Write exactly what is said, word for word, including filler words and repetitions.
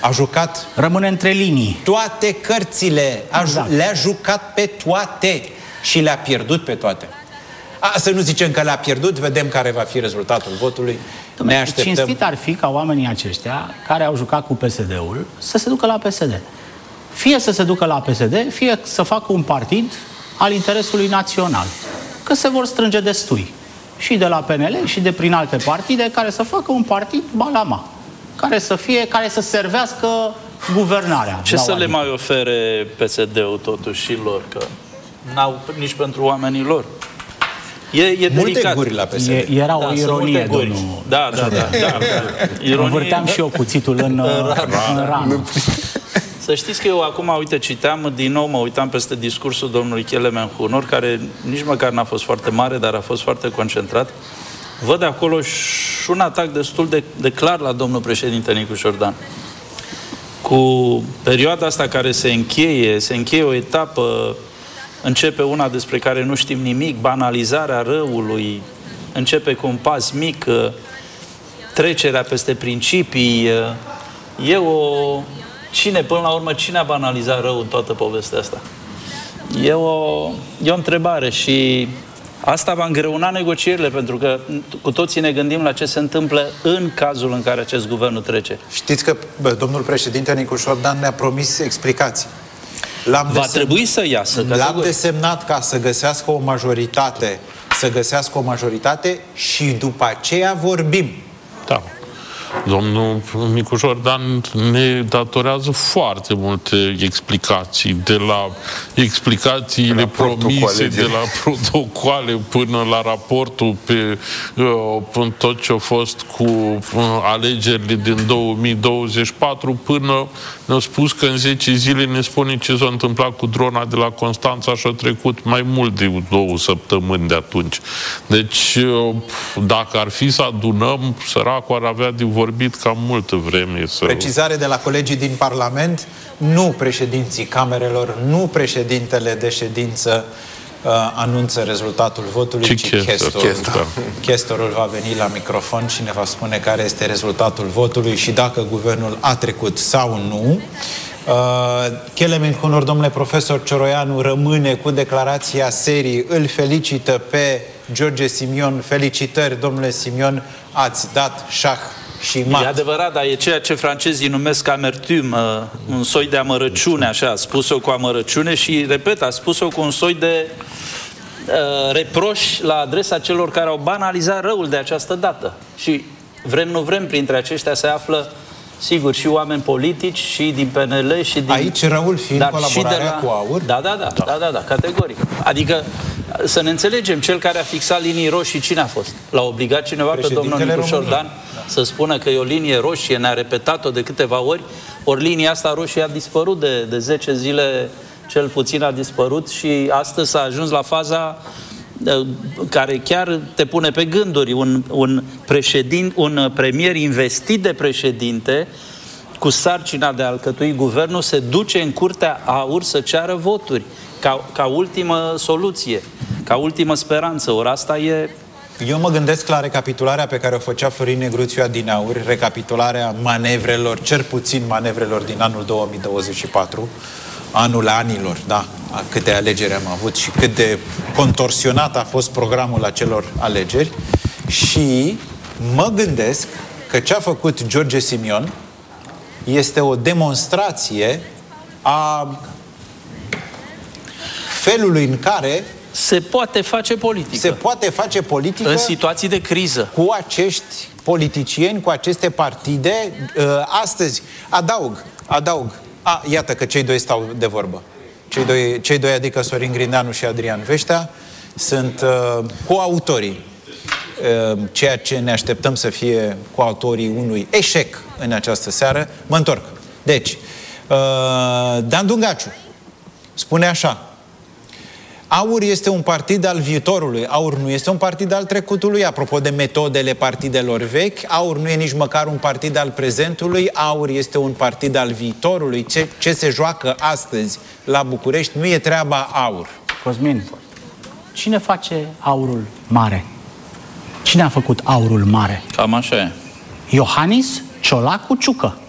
A jucat... Rămâne între linii. Toate cărțile. Exact. Le-a jucat pe toate. Și le-a pierdut pe toate. A, să nu zicem că le-a pierdut, vedem care va fi rezultatul votului. Ne așteptăm. Cinstit ar fi ca oamenii aceștia, care au jucat cu P S D-ul, să se ducă la P S D. Fie să se ducă la P S D, fie să facă un partid al interesului național. Că se vor strânge destui. Și de la P N L și de prin alte partide, care să facă un partid balama. Care să fie, care să servească guvernarea. Ce să le mai ofere P S D-ul totuși și lor? Că n-au nici pentru oamenii lor. E, e multe delicat. guri la P S D. E, era da, o ironie, domnul. Da, da, da. da, da. Ironie... Învârteam și eu cuțitul în, în rană. Să știți că eu acum, uite, citeam din nou, mă uitam peste discursul domnului Kelemen Hunor, care nici măcar n-a fost foarte mare, dar a fost foarte concentrat. Văd acolo și un atac destul de, de clar la domnul președinte Nicu Șordan. Cu perioada asta care se încheie, se încheie o etapă, începe una despre care nu știm nimic, banalizarea răului, începe cu un pas mic, trecerea peste principii. E o... Cine, până la urmă, cine a banalizat răul în toată povestea asta? E o, e o întrebare și asta va îngreuna negocierile, pentru că cu toții ne gândim la ce se întâmplă în cazul în care acest guvern nu trece. Știți că bă, domnul președinte Nicu Șordan ne-a promis explicații. Va desem... trebui să iasă. L-am desemnat ca să găsească o majoritate, să găsească o majoritate și după aceea vorbim. Da. Domnul Nicu Șordan ne datorează foarte multe explicații, de la explicațiile la promise, de la protocoale până la raportul pe uh, tot ce a fost cu uh, alegerile din două mii douăzeci și patru, până ne-a spus că în zece zile ne spune ce s-a întâmplat cu drona de la Constanța și a trecut mai mult de două săptămâni de atunci. Deci, uh, dacă ar fi să adunăm, săracul ar avea de vorbit cam multă vreme. Să... Precizare de la colegii din Parlament, nu președinții camerelor, nu președintele de ședință uh, anunță rezultatul votului, ci chestorul. Chestor. Chestorul va veni la microfon și ne va spune care este rezultatul votului și dacă guvernul a trecut sau nu. Uh, Kelemen Hunor, domnule profesor Cioroianu, rămâne cu declarația serii, îl felicită pe George Simion. Felicitări, domnule Simion, ați dat șah și mat. E adevărat, dar e ceea ce francezii numesc amertume, un soi de amărăciune, așa, a spus-o cu amărăciune și, repet, a spus-o cu un soi de uh, reproș la adresa celor care au banalizat răul de această dată. Și vrem, nu vrem, printre aceștia se află, sigur, și oameni politici, și din P N L, și din... Aici răul fiind colaborarea la... cu AUR? Da, da, da, da, da, da, da, categoric. Adică, să ne înțelegem, cel care a fixat linii roșii, cine a fost? L-a obligat cineva pe domnul Nicu Șordan da. să spună că e o linie roșie, ne-a repetat-o de câteva ori, ori linia asta roșie a dispărut de, de zece zile, cel puțin a dispărut și astăzi s-a ajuns la faza care chiar te pune pe gânduri. Un, un, președin, un premier investit de președinte cu sarcina de a alcătui guvernul se duce în Curtea AUR să ceară voturi ca, ca ultimă soluție, ca ultimă speranță. Ori asta e... Eu mă gândesc la recapitularea pe care o făcea Florin Negruțiu Adineauri, recapitularea manevrelor, cel puțin manevrelor din anul două mii douăzeci și patru, anul anilor, da, câte alegeri am avut și cât de contorsionat a fost programul acelor alegeri și mă gândesc că ce a făcut George Simion este o demonstrație a felului în care se poate face politică. Se poate face politică în situații de criză. Cu acești politicieni, cu aceste partide. Astăzi, adaug, adaug, a, iată că cei doi stau de vorbă. Cei doi, cei doi adică Sorin Grindeanu și Adrian Veștea, sunt uh, coautorii. Uh, ceea ce ne așteptăm să fie coautorii unui eșec în această seară. Mă întorc. Deci, uh, Dan Dungaciu spune așa: AUR este un partid al viitorului. AUR nu este un partid al trecutului. Apropo de metodele partidelor vechi, AUR nu e nici măcar un partid al prezentului. AUR este un partid al viitorului. Ce, ce se joacă astăzi la București nu e treaba AUR. Cosmin, cine face AUR-ul mare? Cine a făcut AUR-ul mare? Cam așa e. Iohannis Ciolacu Ciucă.